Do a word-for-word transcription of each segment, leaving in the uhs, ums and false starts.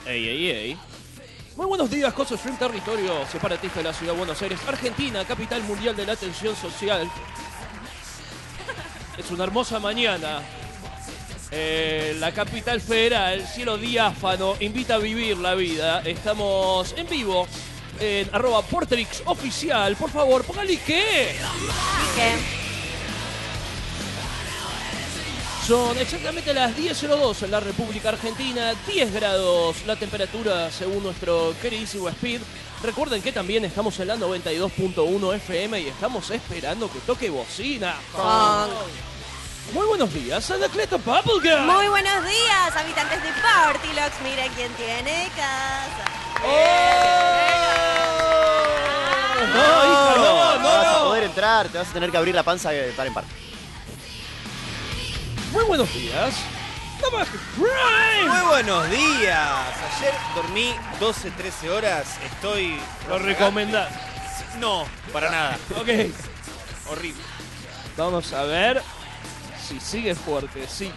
Ey, ey, ey. Muy buenos días, Coso Stream, territorio separatista de la ciudad de Buenos Aires, Argentina, capital mundial de la atención social. Es una hermosa mañana. Eh, la capital federal, cielo diáfano, invita a vivir la vida. Estamos en vivo en arroba Portrix oficial. Por favor, póngale que... ¿Qué? Son exactamente las diez cero dos en la República Argentina, diez grados la temperatura según nuestro queridísimo Speed. Recuerden que también estamos en la noventa y dos punto uno F M y estamos esperando que toque bocina. Con... Muy buenos días, Anacleto Bubblegum. Muy buenos días, habitantes de Portilox. Miren quién tiene casa. ¡Oh! No, hija, no, no, no vas a no. poder entrar, te vas a tener que abrir la panza de par en par. Muy buenos días. Damas Prime. Muy buenos días. Ayer dormí doce, trece horas. Estoy... Lo recomendás. No, para nada. Ok. Horrible. Vamos a ver si sigue fuertecito.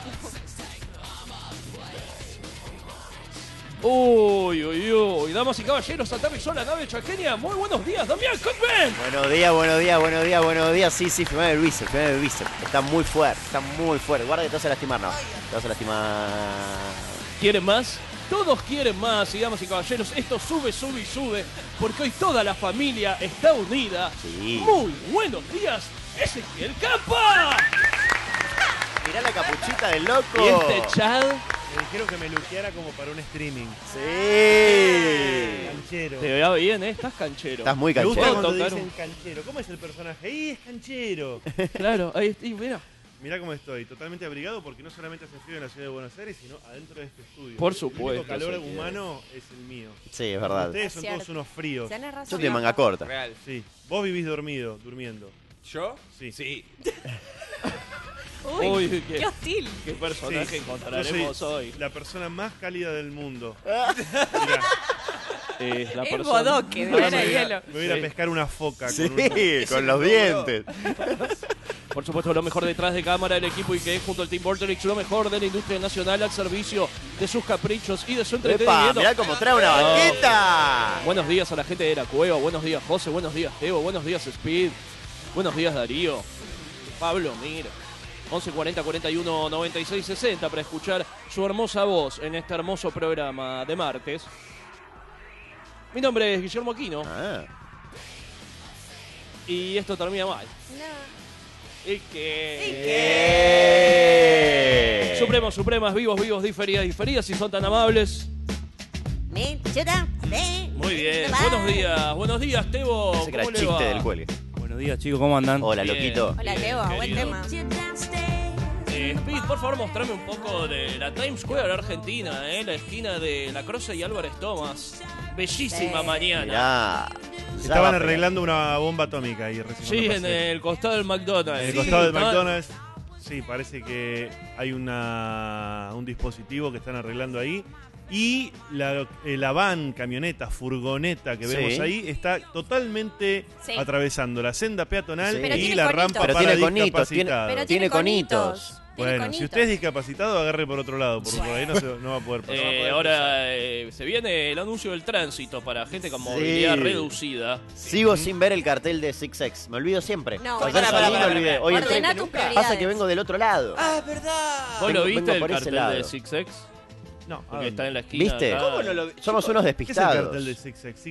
Uy, uy, uy. Damas y caballeros, aterrizó la nave chaqueña. Muy buenos días, Damián Cockman. Buenos días, buenos días, buenos días, buenos días. Sí, sí, firmame el bíceps, firmame el bíceps. Está muy fuerte, está muy fuerte. Guarda que te vas a lastimar, no. Te vas a lastimar. ¿Quieren más? Todos quieren más, y damas y caballeros, esto sube, sube y sube, porque hoy toda la familia está unida. Sí. Muy buenos días, Ezequiel Capa. Mirá la capuchita del loco. Y este Chad, Me dijeron que me luqueara como para un streaming. Sí. Canchero. te vea bien, ¿eh? Estás canchero. Estás muy Me gusta canchero. cuando tocar dicen canchero. ¿Cómo es el personaje? ¡Ey, es canchero! Claro, ahí está, y mira. Mirá cómo estoy, totalmente abrigado porque no solamente hace frío en la ciudad de Buenos Aires, sino adentro de este estudio. Por El supuesto, único calor Ezequiel. humano es el mío. Sí, es verdad. Ustedes son Cierto. todos unos fríos. Tenés Yo razón. estoy de manga corta. Real. Sí. Vos vivís dormido, durmiendo. ¿Yo? Sí. Sí. Uy, Uy, qué, qué hostil. qué personaje Sí. encontraremos Yo soy hoy. la persona más cálida del mundo. Mirá, Es la Es persona... bodoque, de Ah, era me- hielo. me voy a ir a Sí. pescar una foca Sí, con un... con los dientes. Por supuesto, lo mejor detrás de cámara del equipo y que es junto al Team Vorterix lo mejor de la industria nacional al servicio de sus caprichos y de su ¡Epa! entretenimiento. Mirá cómo trae una Oh. banqueta. Buenos días a la gente de la cueva, buenos días José, buenos días Teo, buenos días Speed, buenos días Darío, Pablo, mira. once cuarenta cuarenta y uno noventa y seis sesenta para escuchar su hermosa voz en este hermoso programa de martes. Mi nombre es Guillermo Aquino Ah. y esto termina mal. No. ¿Y qué? ¿Y qué? Supremos, supremas, vivos, vivos, diferidas, diferidas, si son tan amables. Me chuta, me- Muy bien, Bye. buenos días, buenos días Tebo. Ese que era ¿Cómo el le va? chiste del cuelgue. Buenos días, chicos, ¿cómo andan? Hola, Bien. loquito. Hola, Bien, Teo, buen querido. tema. Eh, Speed, por favor, mostrame un poco de la Times Square Argentina, eh, la esquina de La Croce y Álvarez Thomas. Bellísima Sí. mañana. Mirá. Ya Estaban va a pegar. arreglando una bomba atómica ahí recién. Sí, cuando en pasé. el costado del McDonald's. En el Sí, costado del está- McDonald's. Sí, parece que hay una, un dispositivo que están arreglando ahí. Y la, eh, la van, camioneta, furgoneta que Sí. vemos ahí está totalmente Sí. atravesando la senda peatonal Sí. Pero y tiene la conitos. rampa Pero para tiene conitos, discapacitados. Pero Tiene tiene conitos. conitos. Tiene Bueno, si conitos. usted es discapacitado, agarre por otro lado, porque por ahí no, se, no va a poder pasar. Eh, ahora eh, se viene el anuncio del tránsito para gente con Sí. movilidad reducida. Sigo sin ver el cartel de Six X. Me olvido siempre. No, Ayer pará, salí, pará, me pará, olvidé. pará. Hoy Ordená entré. tus Pasa prioridades. que vengo del otro lado. Ah, es verdad. ¿Vos Vengo- lo viste vengo el por ese cartel lado. de Six X? No, ¿a Porque dónde? está en la esquina. ¿Viste? acá. ¿Cómo no lo vi? Somos Chicos, unos ¿Qué es el despistados. cartel de Six X?